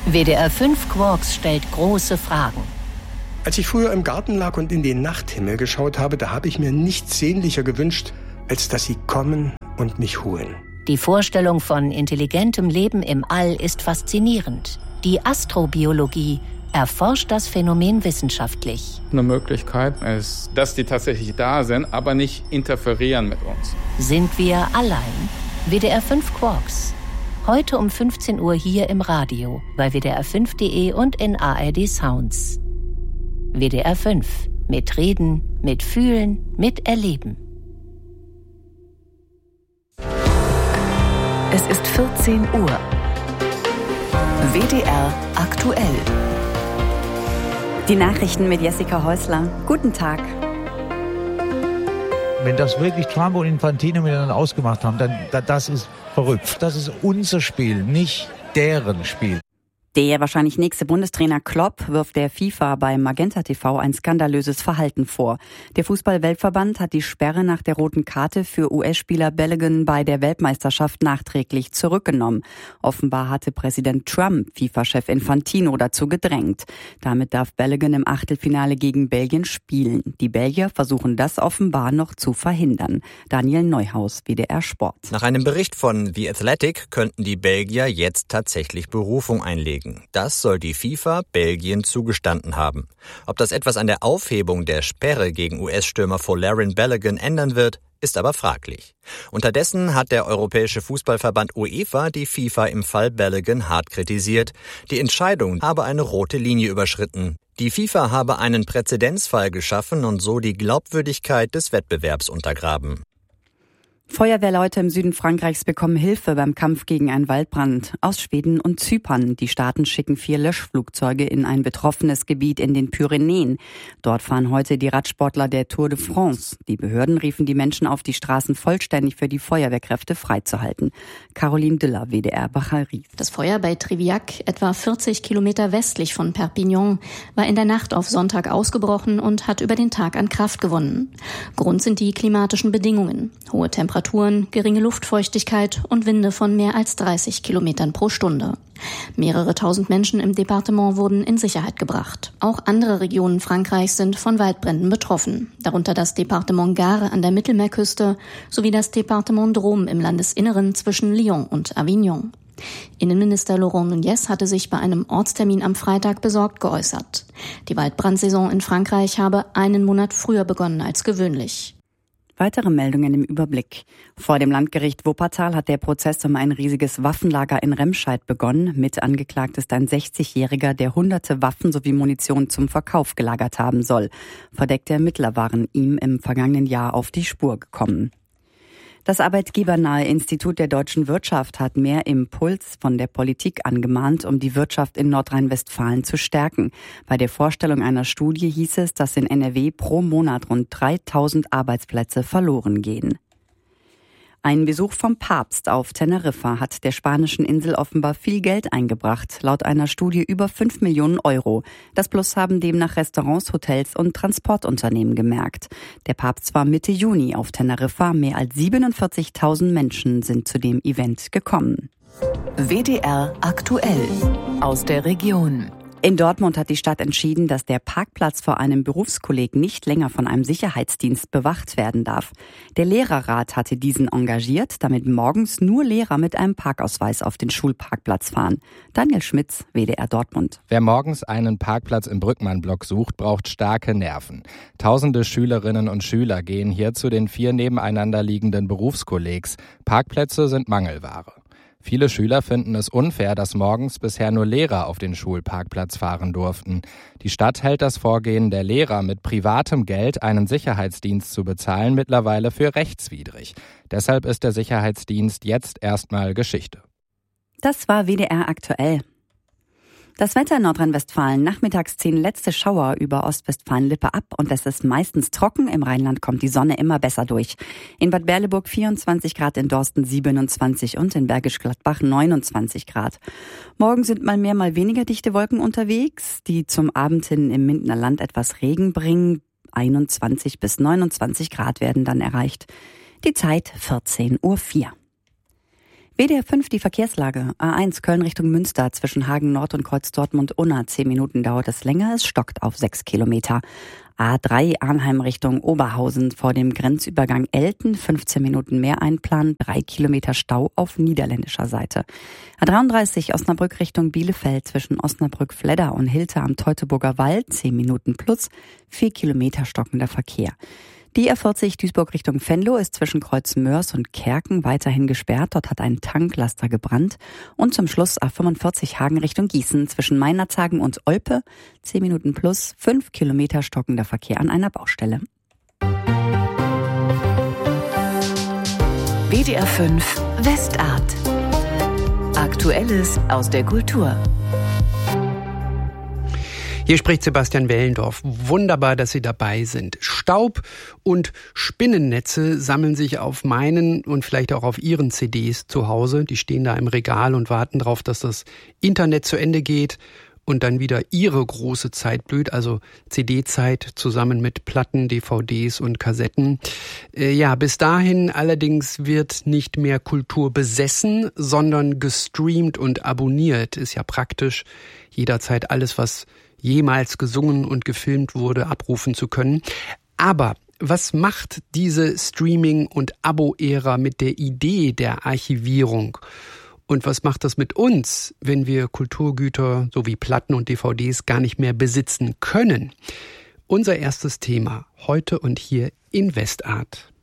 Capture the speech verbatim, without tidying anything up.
W D R fünf Quarks stellt große Fragen. Als ich früher im Garten lag und in den Nachthimmel geschaut habe, da habe ich mir nichts sehnlicher gewünscht, als dass sie kommen und mich holen. Die Vorstellung von intelligentem Leben im All ist faszinierend. Die Astrobiologie erforscht das Phänomen wissenschaftlich. Eine Möglichkeit ist, dass die tatsächlich da sind, aber nicht interferieren mit uns. Sind wir allein? W D R fünf Quarks. Heute um fünfzehn Uhr hier im Radio, bei W D R fünf Punkt de und in A R D Sounds. W D R fünf. Mit Reden, mit Fühlen, mit Erleben. Es ist vierzehn Uhr. W D R aktuell. Die Nachrichten mit Jessica Häusler. Guten Tag. Wenn das wirklich Trump und Infantino miteinander ausgemacht haben, dann das ist verrückt. Das ist unser Spiel, nicht deren Spiel. Der wahrscheinlich nächste Bundestrainer Klopp wirft der FIFA bei Magenta T V ein skandalöses Verhalten vor. Der Fußball-Weltverband hat die Sperre nach der roten Karte für U S-Spieler Balogun bei der Weltmeisterschaft nachträglich zurückgenommen. Offenbar hatte Präsident Trump FIFA-Chef Infantino dazu gedrängt. Damit darf Balogun im Achtelfinale gegen Belgien spielen. Die Belgier versuchen das offenbar noch zu verhindern. Daniel Neuhaus, W D R Sport. Nach einem Bericht von The Athletic könnten die Belgier jetzt tatsächlich Berufung einlegen. Das soll die FIFA Belgien zugestanden haben. Ob das etwas an der Aufhebung der Sperre gegen U S-Stürmer Folarin Balogun ändern wird, ist aber fraglich. Unterdessen hat der Europäische Fußballverband UEFA die FIFA im Fall Balogun hart kritisiert. Die Entscheidung habe eine rote Linie überschritten. Die FIFA habe einen Präzedenzfall geschaffen und so die Glaubwürdigkeit des Wettbewerbs untergraben. Feuerwehrleute im Süden Frankreichs bekommen Hilfe beim Kampf gegen einen Waldbrand aus Schweden und Zypern. Die Staaten schicken vier Löschflugzeuge in ein betroffenes Gebiet in den Pyrenäen. Dort fahren heute die Radsportler der Tour de France. Die Behörden riefen die Menschen auf, die Straßen vollständig für die Feuerwehrkräfte freizuhalten. Caroline Diller, W D R Bachari. Das Feuer bei Triviac, etwa vierzig Kilometer westlich von Perpignan, war in der Nacht auf Sonntag ausgebrochen und hat über den Tag an Kraft gewonnen. Grund sind die klimatischen Bedingungen. Hohe Temperaturen, geringe Luftfeuchtigkeit und Winde von mehr als dreißig Kilometern pro Stunde. Mehrere tausend Menschen im Departement wurden in Sicherheit gebracht. Auch andere Regionen Frankreichs sind von Waldbränden betroffen, darunter das Departement Gard an der Mittelmeerküste sowie das Departement Drôme im Landesinneren zwischen Lyon und Avignon. Innenminister Laurent Nunez hatte sich bei einem Ortstermin am Freitag besorgt geäußert. Die Waldbrandsaison in Frankreich habe einen Monat früher begonnen als gewöhnlich. Weitere Meldungen im Überblick. Vor dem Landgericht Wuppertal hat der Prozess um ein riesiges Waffenlager in Remscheid begonnen. Mit angeklagt ist ein sechzigjähriger, der hunderte Waffen sowie Munition zum Verkauf gelagert haben soll. Verdeckte Ermittler waren ihm im vergangenen Jahr auf die Spur gekommen. Das arbeitgebernahe Institut der deutschen Wirtschaft hat mehr Impuls von der Politik angemahnt, um die Wirtschaft in Nordrhein-Westfalen zu stärken. Bei der Vorstellung einer Studie hieß es, dass in N R W pro Monat rund dreitausend Arbeitsplätze verloren gehen. Ein Besuch vom Papst auf Teneriffa hat der spanischen Insel offenbar viel Geld eingebracht, laut einer Studie über fünf Millionen Euro. Das Plus haben demnach Restaurants, Hotels und Transportunternehmen gemerkt. Der Papst war Mitte Juni auf Teneriffa, mehr als siebenundvierzigtausend Menschen sind zu dem Event gekommen. W D R aktuell aus der Region. In Dortmund hat die Stadt entschieden, dass der Parkplatz vor einem Berufskolleg nicht länger von einem Sicherheitsdienst bewacht werden darf. Der Lehrerrat hatte diesen engagiert, damit morgens nur Lehrer mit einem Parkausweis auf den Schulparkplatz fahren. Daniel Schmitz, W D R Dortmund. Wer morgens einen Parkplatz im Brückmann-Block sucht, braucht starke Nerven. Tausende Schülerinnen und Schüler gehen hier zu den vier nebeneinander liegenden Berufskollegs. Parkplätze sind Mangelware. Viele Schüler finden es unfair, dass morgens bisher nur Lehrer auf den Schulparkplatz fahren durften. Die Stadt hält das Vorgehen der Lehrer, mit privatem Geld einen Sicherheitsdienst zu bezahlen, mittlerweile für rechtswidrig. Deshalb ist der Sicherheitsdienst jetzt erstmal Geschichte. Das war W D R aktuell. Das Wetter in Nordrhein-Westfalen. Nachmittags ziehen letzte Schauer über Ostwestfalen-Lippe ab und es ist meistens trocken. Im Rheinland kommt die Sonne immer besser durch. In Bad Berleburg vierundzwanzig Grad, in Dorsten siebenundzwanzig und in Bergisch Gladbach neunundzwanzig Grad. Morgen sind mal mehr, mal weniger dichte Wolken unterwegs, die zum Abend hin im Mindener Land etwas Regen bringen. einundzwanzig bis neunundzwanzig Grad werden dann erreicht. Die Zeit vierzehn Uhr vier. W D R fünf die Verkehrslage. A eins Köln Richtung Münster zwischen Hagen Nord und Kreuz Dortmund-Unna. Zehn Minuten dauert es länger, es stockt auf sechs Kilometer. A drei Arnheim Richtung Oberhausen vor dem Grenzübergang Elten. fünfzehn Minuten mehr einplanen, drei Kilometer Stau auf niederländischer Seite. A dreiunddreißig Osnabrück Richtung Bielefeld zwischen Osnabrück-Fledder und Hilter am Teutoburger Wald. zehn Minuten plus, vier Kilometer stockender Verkehr. Die A vierzig Duisburg Richtung Venlo ist zwischen Kreuz Mörs und Kerken weiterhin gesperrt. Dort hat ein Tanklaster gebrannt. Und zum Schluss A fünfundvierzig Hagen Richtung Gießen zwischen Meinerzhagen und Olpe. zehn Minuten plus, fünf Kilometer stockender Verkehr an einer Baustelle. W D R fünf Westart. Aktuelles aus der Kultur. Hier spricht Sebastian Wellendorf. Wunderbar, dass Sie dabei sind. Staub und Spinnennetze sammeln sich auf meinen und vielleicht auch auf Ihren C Ds zu Hause. Die stehen da im Regal und warten darauf, dass das Internet zu Ende geht und dann wieder Ihre große Zeit blüht, also C D-Zeit zusammen mit Platten, D V Ds und Kassetten. Äh, ja, bis dahin allerdings wird nicht mehr Kultur besessen, sondern gestreamt und abonniert. Ist ja praktisch, jederzeit alles, was jemals gesungen und gefilmt wurde, abrufen zu können. Aber was macht diese Streaming- und Abo-Ära mit der Idee der Archivierung? Und was macht das mit uns, wenn wir Kulturgüter sowie Platten und D V Ds gar nicht mehr besitzen können? Unser erstes Thema heute und hier in Westart.